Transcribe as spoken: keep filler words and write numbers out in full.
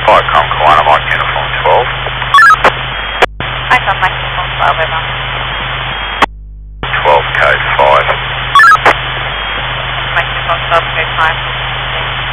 five, Com Kiwana, Mike Uniform twelve. Mike on Mike Uniform twelve, over. twelve, code five. Mike Uniform twelve, code five.